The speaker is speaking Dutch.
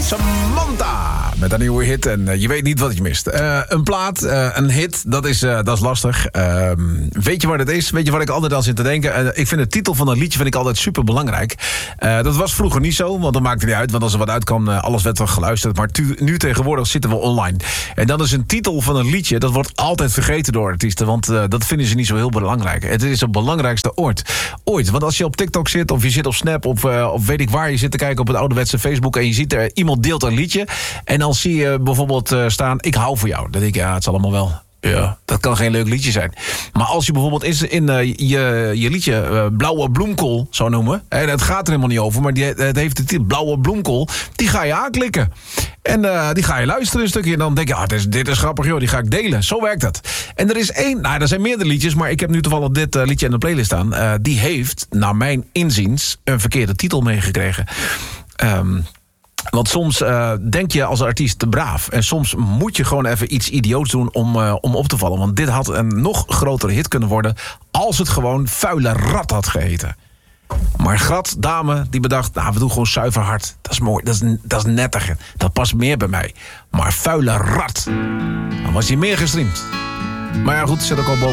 Samantha met een nieuwe hit en je weet niet wat je mist. Een plaat, een hit, dat is lastig. Weet je wat het is? Weet je wat ik altijd al zit te denken? Ik vind de titel van een liedje altijd super belangrijk. Dat was vroeger niet zo, want dat maakte niet uit. Want als er wat uitkwam, alles werd wel geluisterd. Maar nu tegenwoordig zitten we online. En dan is een titel van een liedje, dat wordt altijd vergeten door artiesten. Want dat vinden ze niet zo heel belangrijk. Het is het belangrijkste ooit. Want als je op TikTok zit, of je zit op Snap, of weet ik waar, je zit te kijken op het ouderwetse Facebook en je ziet er iemand deelt een liedje. En dan zie je bijvoorbeeld staan, ik hou voor jou. Dan denk ik, ja, het zal allemaal wel. Ja, dat kan geen leuk liedje zijn. Maar als je bijvoorbeeld in je liedje Blauwe Bloemkool zou noemen, en het gaat er helemaal niet over, maar het heeft de titel Blauwe Bloemkool, die ga je aanklikken. En die ga je luisteren een stukje en dan denk je, dit is grappig joh, die ga ik delen. Zo werkt dat. En er is er zijn meerdere liedjes, maar ik heb nu toevallig dit liedje in de playlist staan. Die heeft, naar mijn inziens, een verkeerde titel meegekregen. Want soms denk je als artiest te braaf. En soms moet je gewoon even iets idioots doen om op te vallen. Want dit had een nog grotere hit kunnen worden als het gewoon Vuile Rat had geheten. Maar Grat, dame, die bedacht, we doen gewoon Zuiver Hart. Dat is mooi, dat is nettiger. Dat past meer bij mij. Maar Vuile Rat, dan was hij meer gestreamd. Maar ja goed, zit ook al boven.